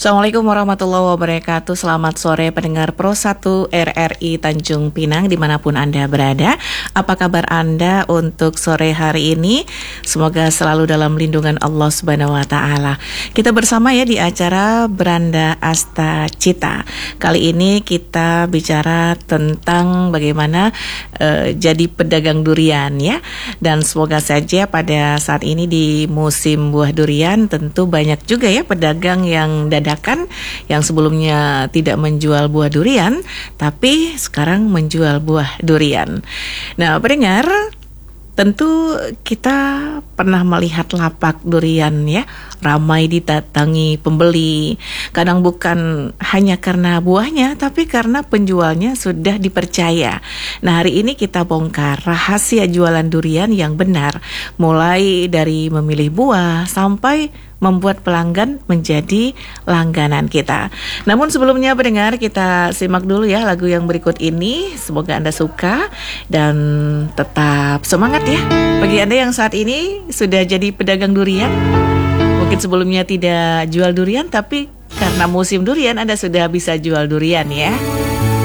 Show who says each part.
Speaker 1: Assalamualaikum warahmatullahi wabarakatuh. Selamat sore pendengar Pro 1 RRI Tanjung Pinang dimanapun Anda berada. Apa kabar Anda untuk sore hari ini? Semoga selalu dalam lindungan Allah Subhanahu wa Ta'ala. Kita bersama ya di acara Beranda Asta Cita. Kali ini kita bicara tentang bagaimana jadi pedagang durian ya. Dan semoga saja pada saat ini di musim buah durian tentu banyak juga ya pedagang yang dadakan yang sebelumnya tidak menjual buah durian tapi sekarang menjual buah durian. Nah, pendengar, tentu kita pernah melihat lapak durian ya, ramai didatangi pembeli. Kadang bukan hanya karena buahnya, tapi karena penjualnya sudah dipercaya. Nah, hari ini kita bongkar rahasia jualan durian yang benar, mulai dari memilih buah sampai membuat pelanggan menjadi langganan kita. Namun sebelumnya pendengar, kita simak dulu ya lagu yang berikut ini. Semoga Anda suka dan tetap semangat ya. Bagi Anda yang saat ini sudah jadi pedagang durian, mungkin sebelumnya tidak jual durian, tapi karena musim durian Anda sudah bisa jual durian ya.